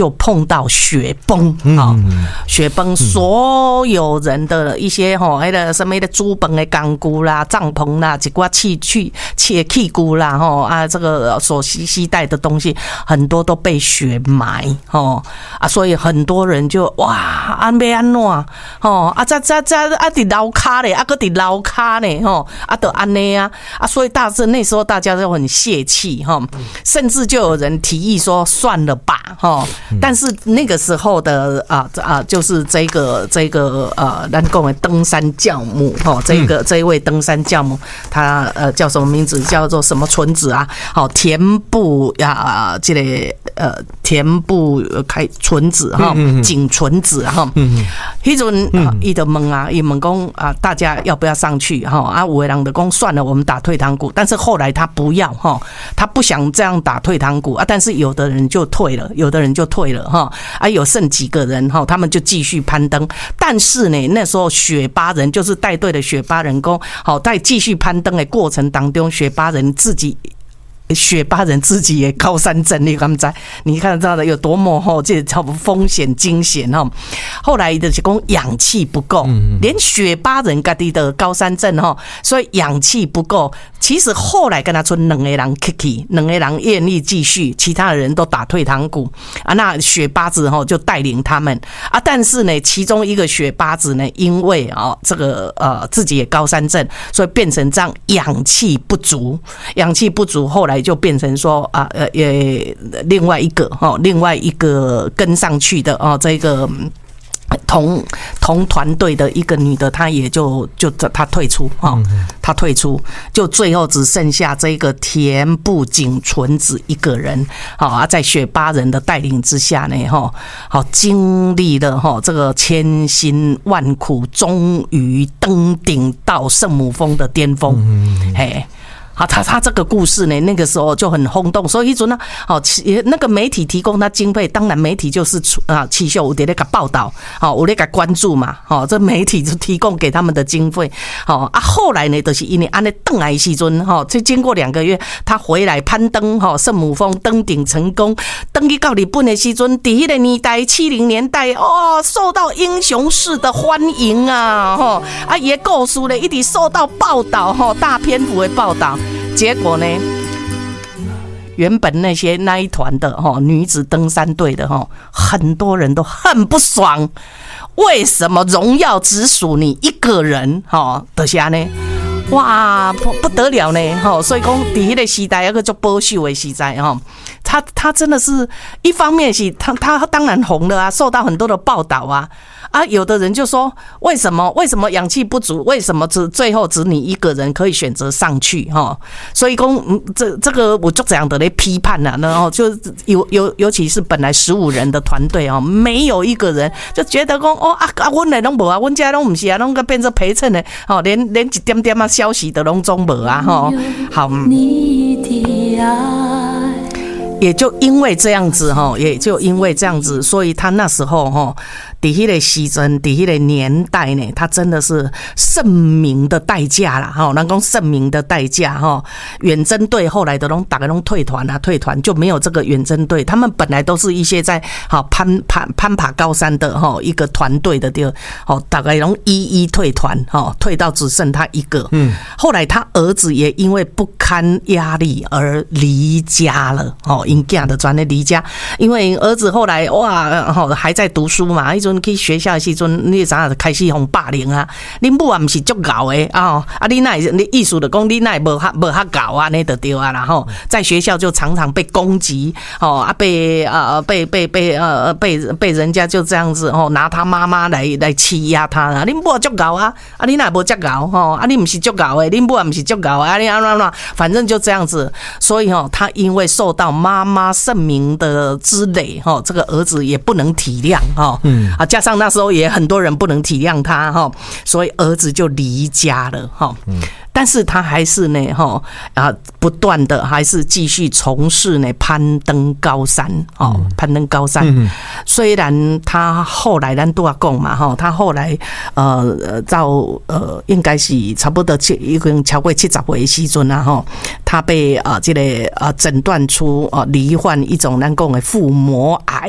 就碰到雪崩雪崩，所有人的一些那个什么的煮饭的工具啦、帐篷啦、一挂器具啦这个所携带的东西很多都被雪埋所以很多人就哇要安怎伫楼骹咧，搁伫楼骹咧就安尼所以那时候大家都很泄气甚至就有人提议说算了吧但是那个时候的就是这个咱讲的登山教母这一位登山教母，他叫什么名字？叫做什么纯子田部这个田部开纯子景纯子迄阵伊就问伊问讲大家要不要上去有的人就讲算了，我们打退堂鼓。但是后来他不要他不想这样打退堂鼓但是有的人就退了有剩几个人他们就继续攀登。但是呢，那时候雪巴人就是带队的雪巴人讲在继续攀登的过程当中，雪巴人自己也高山症，你看到的有多么这风险惊险后来就是讲氧气不够，连雪巴人自己的高山症所以氧气不够。其实后来跟他说两个人愿意继续，其他的人都打退堂鼓那雪巴子就带领他们但是呢，其中一个雪巴子呢，因为这个自己也高山症，所以变成这样氧气不足，后来就变成说另外一个跟上去的这个同团队的一个女的，她也就她退出就最后只剩下这个田部景纯子一个人在雪巴人的带领之下呢经历了这个千辛万苦，终于登顶到圣母峰的巅峰他这个故事呢，那个时候就很轰动，所以那个媒体提供他经费，当然媒体就是气象有在那个报道有在那个关注嘛这媒体就提供给他们的经费后来呢，就是因为安尼登来的时候就经过2个月，他回来攀登圣母峰，登顶成功，登去到日本的时候，在那个年代70年代受到英雄式的欢迎也故事呢一直受到报道大篇幅的报道。结果呢，原本那一团的女子登山队的很多人都很不爽，为什么荣耀只属你一个人就是这样呢？哇，不得了呢所以说在那个时代那个叫保守的时代他真的是一方面是他当然红了受到很多的报道有的人就说为什么氧气不足，为什么最后只你一个人可以选择上去所以说这个我就这样的来批判然后就尤其是本来15人的团队没有一个人就觉得说我们都没我们家都不是都变成陪衬的连一点点消息都拢总没好也就因为这样子所以他那时候在那个时阵，在那个年代呢，他真的是盛名的代价啦人讲盛名的代价远征队后来的大家都退团就没有这个远征队，他们本来都是一些在攀爬高山的一个团队的大概都一退团退到只剩他一个后来他儿子也因为不堪压力而离家了因囝的转的离家，因为儿子后来还在读书嘛，去学校的时候你知道开始被霸凌你母也不是很高的你意思就说你哪会没那么高那就对然后在学校就常常被攻击被人家就这样子拿他妈妈来欺压他你母很高你哪会这么高你不是很高的，你母也不是很高你反正就这样子，所以他因为受到妈妈盛名的之累这个儿子也不能体谅加上那时候也很多人不能体谅他所以儿子就离家了但是他还是呢不断的还是继续从事呢攀登高山虽然他后来咱都要讲嘛他后来到应该是差不多已经超过70岁的时候他被这个诊断出罹患一种咱讲的腹膜癌